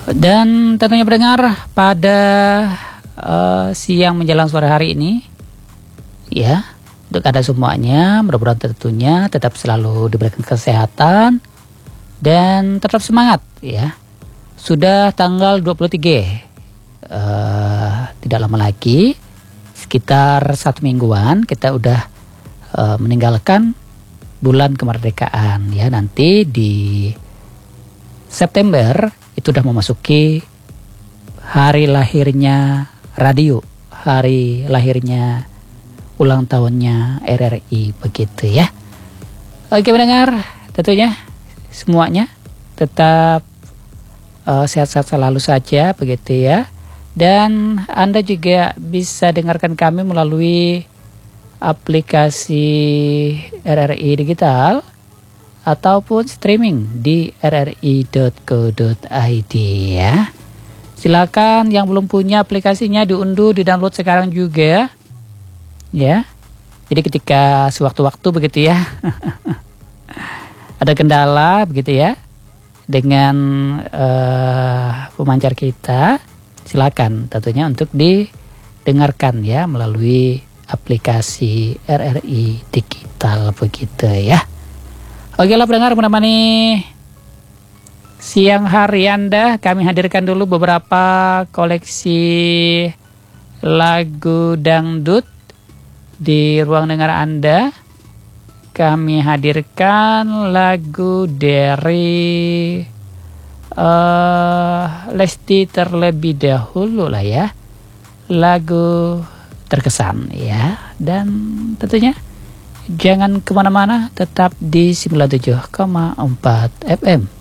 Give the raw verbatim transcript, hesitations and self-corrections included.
Dan tentunya pendengar, pada uh, siang menjelang sore hari ini, ya, untuk Anda semuanya, mudah-mudahan tentunya tetap selalu diberikan kesehatan dan tetap semangat, ya. Sudah tanggal dua puluh tiga, uh, tidak lama lagi, sekitar satu mingguan kita udah uh, meninggalkan bulan kemerdekaan, ya. Nanti di September itu udah memasuki hari lahirnya radio, hari lahirnya ulang tahunnya R R I, begitu ya. Oke mendengar, tentunya semuanya tetap uh, sehat-sehat selalu saja, begitu ya. Dan Anda juga bisa dengarkan kami melalui aplikasi R R I Digital ataupun streaming di r r i dot co dot i d ya. Silakan yang belum punya aplikasinya diunduh, di-download sekarang juga. Ya. Jadi ketika sewaktu-waktu begitu ya. Ada kendala begitu ya dengan uh, pemancar kita, silakan tentunya untuk didengarkan ya melalui aplikasi R R I Digital, begitu ya. Oke lah pendengar, menemani siang hari Anda, kami hadirkan dulu beberapa koleksi lagu dangdut di ruang dengar Anda. Kami hadirkan lagu dari uh, Lesti terlebih dahulu lah ya, lagu Terkesan ya. Dan tentunya jangan kemana-mana, tetap di sembilan puluh tujuh koma empat F M